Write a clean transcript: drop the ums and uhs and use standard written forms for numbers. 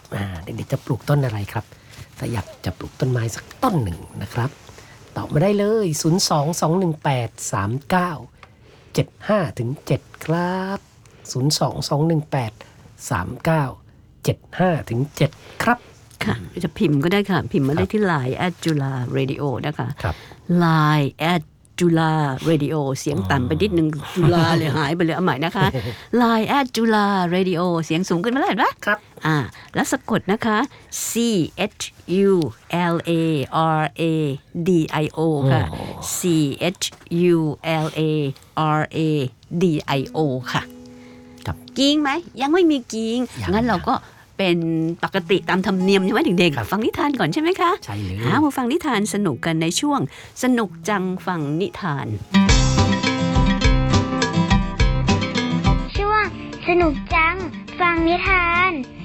เด็กๆจะปลูกต้นอะไรครับถ้าอยากจะปลูกต้นไม้สักต้นหนึ่งนะครับตอบมาได้เลย022183975-7ครับ022183975-7ครับค่ะจะพิมพ์ก็ได้ค่ะพิมพ์มาได้ที่ Line @jularadio นะคะ Line @jularadio เสียงต่ำไปนิดนึงจุฬาเลยหายไปเลยเอาใหม่นะคะ Line @jularadio เสียงสูงขึ้นมาแล้วเห็นปะครับแล้วสะกดนะคะ CHULARADIO ค่ะ CHULARADIO ค่ะกิ้งไหมยังไม่มีกิ้งงั้นเราก็เป็นปกติตามธรรมเนียมใช่ไหมเด็กๆฟังนิทานก่อนใช่ไหมคะใช่เลยมาฟังนิทานสนุกกันในช่วงสนุกจังฟังนิทานช่วงสนุกจังฟังนิทาน